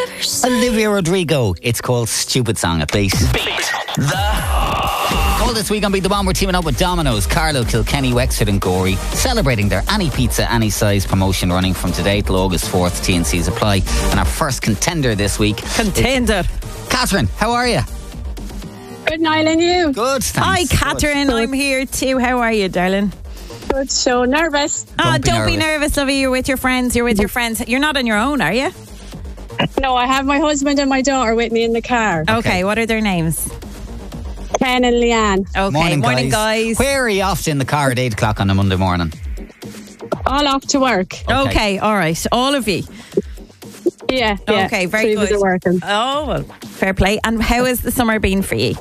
Olivia Rodrigo. It's called Stupid Song at Beat. All this week on Beat the Bomb, we're teaming up with Domino's, Carlow, Kilkenny, Wexford and Gorey, celebrating their Any Pizza, Any Size promotion running from today till August 4th. T&Cs apply. And our first contender this week. Catherine, how are you? Good, Niall, and you? Good, thanks. Hi, Catherine. I'm here too. How are you, darling? Good. So nervous. Don't be nervous, lovey. You're with your friends. You're not on your own, are you? No, I have my husband and my daughter with me in the car. Okay. What are their names? Ken and Leanne. Okay. Morning, guys. Where are you off to in the car at 8 o'clock on a Monday morning? All off to work. Okay. All right. All of you. Yeah. Okay. Very good. Are working. Oh, well, fair play. And how has the summer been for you?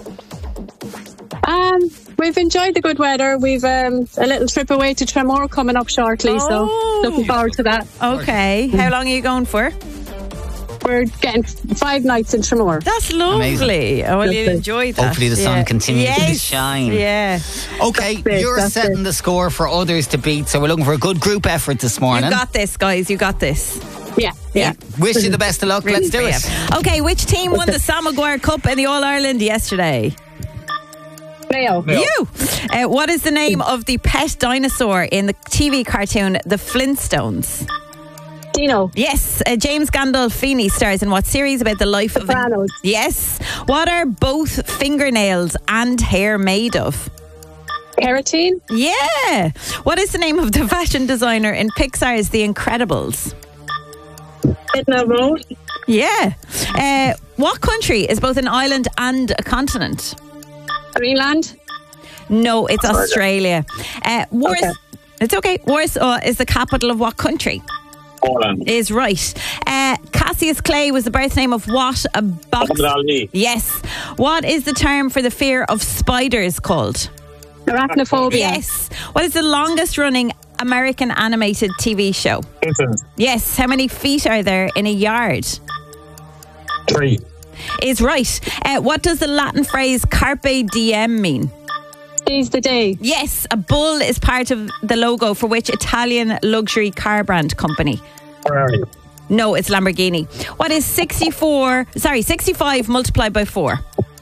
We've enjoyed the good weather. We've a little trip away to Tremor coming up shortly, so looking forward to that. Okay. How long are you going for? We're getting 5 nights in Tremor. That's lovely. Amazing. Oh, well, you enjoyed that. Hopefully the sun continues to shine. Yeah. Okay, you're setting the score for others to beat, so we're looking for a good group effort this morning. You got this, guys. You got this. Yeah. Wish you the best of luck. Let's do it. Okay, which team won the Sam Maguire Cup in the All-Ireland yesterday? Mayo. You. What is the name of the pet dinosaur in the TV cartoon The Flintstones? Dino. Yes. James Gandolfini stars in what series about the life of... Sopranos. Yes. What are both fingernails and hair made of? Keratin. Yeah. What is the name of the fashion designer in Pixar's The Incredibles? Edna Road. Yeah. What country is both an island and a continent? Greenland. No, it's Australia. It's okay. Warsaw is the capital of what country? Poland. Is right. Cassius Clay was the birth name of what? A box. Muhammad Ali. Yes. What is the term for the fear of spiders called? Arachnophobia. Yes. What is the longest running American animated TV show? Simpsons. Yes. How many feet are there in a yard? 3. Is right. What does the Latin phrase carpe diem mean? Seize the day. Yes. A bull is part of the logo for which Italian luxury car brand company? Ferrari. No, it's Lamborghini. What is 65 multiplied by 4?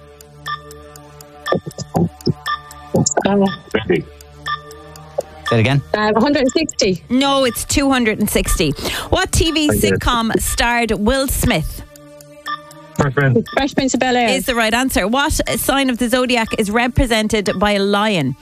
50. Say it again. 160. No, it's 260. What TV sitcom starred Will Smith? Fresh Prince of Bel-Air. Is the right answer. What sign of the zodiac is represented by a lion?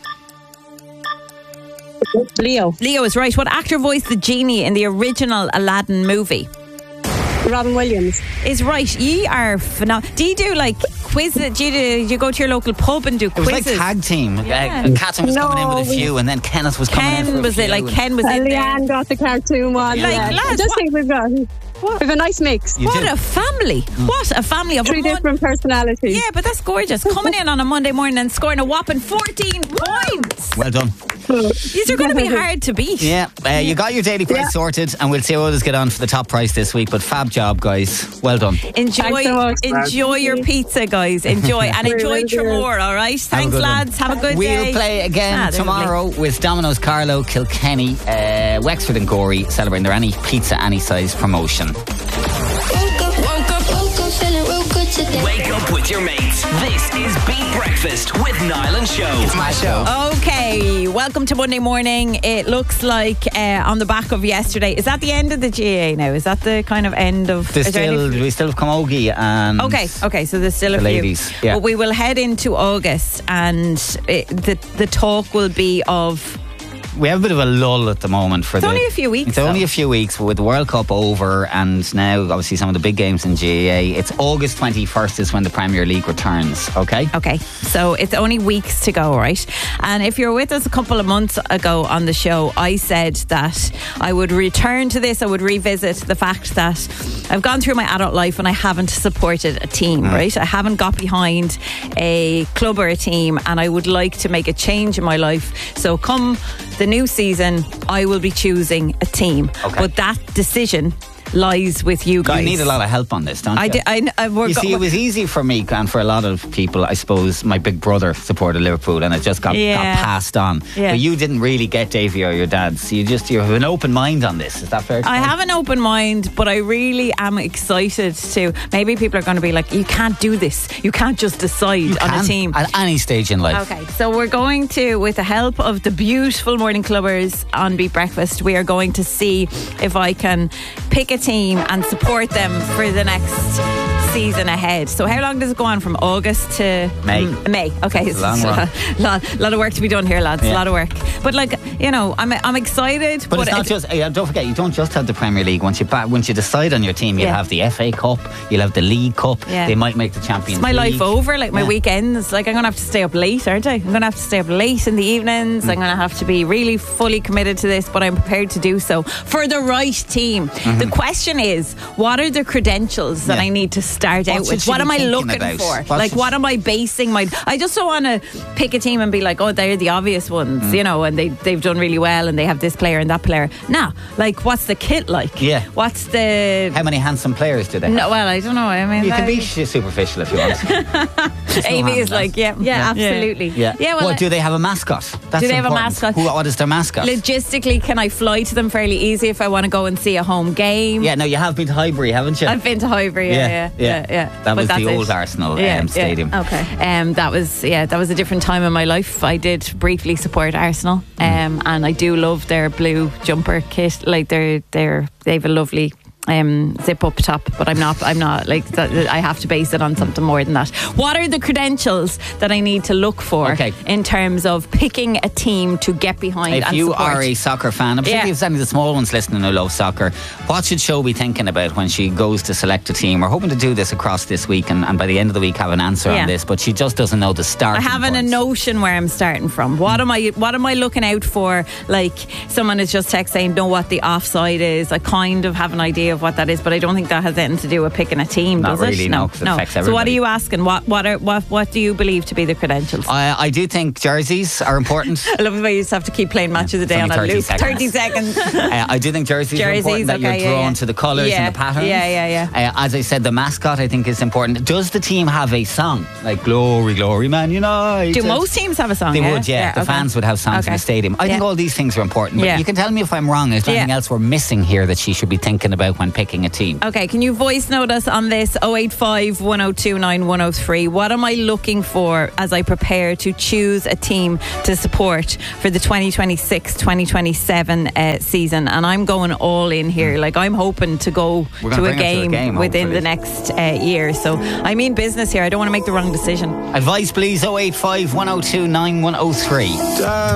Leo. Leo is right. What actor voiced the genie in the original Aladdin movie? Robin Williams. Is right. Ye are phenomenal. Do you do like quizzes? Do you go to your local pub and do It was quizzes? like tag team. Yeah. Catherine was coming in with a few, and then Kenneth was coming in for a few. Ken was in there. Leanne got the cartoon one. Lads, I just think we've a nice mix. What a family. What a family of 3 different personalities. Yeah, but that's gorgeous. Coming in on a Monday morning and scoring a whopping 14 points. Well done. These are going to be hard to beat. Yeah, you got your daily price sorted, and we'll see how others get on for the top price this week. But fab job, guys. Well done. Enjoy your pizza, guys. Enjoy. And enjoy Tremor, all right? Thanks, lads. Have a good day. We'll play again tomorrow with Domino's, Carlow, Kilkenny, Wexford and Gorey, celebrating their Any Pizza, Any Size promotion. Wake up with your mates. This is Beat Breakfast with Niall and Show. It's my show. Okay, welcome to Monday morning. It looks like on the back of yesterday. Is that the end of the GAA now? Is that the kind of end of... We still have Camogie and... Okay, so there's still a few. ladies, yeah. But we will head into August and the talk will be of... We have a bit of a lull at the moment. It's only a few weeks. It's only a few weeks, but with the World Cup over and now obviously some of the big games in GAA, it's August 21st is when the Premier League returns, okay? Okay, so it's only weeks to go, right? And if you're with us a couple of months ago on the show, I said that I would return to this, I would revisit the fact that I've gone through my adult life and I haven't supported a team, right? I haven't got behind a club or a team, and I would like to make a change in my life. So come the new season, I will be choosing a team. Okay. But that decision lies with you guys. You need a lot of help on this, don't you? You see, it was easy for me and for a lot of people. I suppose my big brother supported Liverpool, and it just got passed on. Yeah. But you didn't really get Davy or your dad, so you have an open mind on this. Is that fair to say? I have an open mind, but I really am excited to. Maybe people are going to be like, you can't do this. You can't just decide on a team. At any stage in life. Okay, so we're going to, with the help of the beautiful Morning Clubbers on Beat Breakfast, we are going to see if I can pick a team and support them for the next season ahead. So how long does it go on? From August to May. Okay, it's a long run. lot of work to be done here, lads. A lot of work. But I'm excited. But it's not just. Don't forget, you don't just have the Premier League. Once you decide on your team, you'll have the FA Cup, you'll have the League Cup. Yeah. They might make the Champions League. My life over. My weekends. I'm going to have to stay up late, aren't I? I'm going to have to stay up late in the evenings. I'm going to have to be really fully committed to this, but I'm prepared to do so for the right team. The question is, what are the credentials that I need to start out with? What am I looking for? What am I basing my... I just don't want to pick a team and be like, oh, they're the obvious ones, and they've done really well and they have this player and that player. Nah, what's the kit like? Yeah. What's the... How many handsome players do they have? No, well, I don't know. I mean... You can be superficial if you want. Amy is like, yeah, absolutely. Yeah. Well, do they have a mascot? That's do they have important. a mascot? What is their mascot? Logistically, can I fly to them fairly easy if I want to go and see a home game? Yeah, no, you have been to Highbury, haven't you? I've been to Highbury, yeah. That was the old Arsenal stadium. Okay. That was a different time in my life. I did briefly support Arsenal, and I do love their blue jumper kit. They have a lovely zip up top, but I'm not I have to base it on something more than that. What are the credentials that I need to look for in terms of picking a team to get behind and support? If you are a soccer fan, and particularly if any of the small ones listening who love soccer, what should Show be thinking about when she goes to select a team? We're hoping to do this across this week and by the end of the week have an answer on this, but she just doesn't know the start. I haven't a notion where I'm starting from. What am I looking out for? Someone has just texted saying know what the offside is. I kind of have an idea of what that is, but I don't think that has anything to do with picking a team. Not does really, it? no. It affects everybody. So what are you asking? What do you believe to be the credentials? I do think jerseys are important. I love the way you just have to keep playing Match of the Day on a loop. 30 seconds. I do think jerseys are important, that you're drawn to the colours and the patterns. Yeah. As I said, the mascot I think is important. Does the team have a song? Like Glory, Glory, Man United? Do most teams have a song? They would, yeah. The fans would have songs in the stadium. I think all these things are important, but you can tell me if I'm wrong. Is there anything else we're missing here that she should be thinking about when picking a team? Okay, can you voice note us on this 085 1029 103? What am I looking for as I prepare to choose a team to support for the 2026-2027 season? And I'm going all in here. I'm hoping to go to a game within the next year. So I mean business here. I don't want to make the wrong decision. Advice please, 085 1029 103.